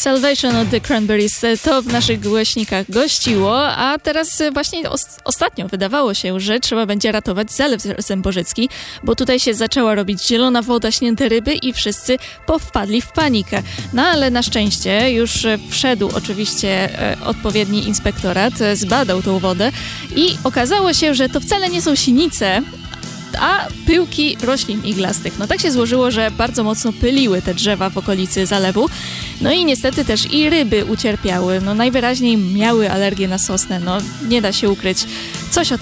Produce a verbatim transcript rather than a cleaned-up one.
Salvation of the Cranberries to w naszych głośnikach gościło, a teraz właśnie os- ostatnio wydawało się, że trzeba będzie ratować Zalew Zemborzycki, bo tutaj się zaczęła robić zielona woda, śnięte ryby i wszyscy powpadli w panikę. No ale na szczęście już wszedł oczywiście e, odpowiedni inspektorat, e, zbadał tą wodę i okazało się, że to wcale nie są sinice, a pyłki roślin iglastych. No tak się złożyło, że bardzo mocno pyliły te drzewa w okolicy zalewu. No i niestety też i ryby ucierpiały. No najwyraźniej miały alergię na sosnę. No nie da się ukryć. Coś o tym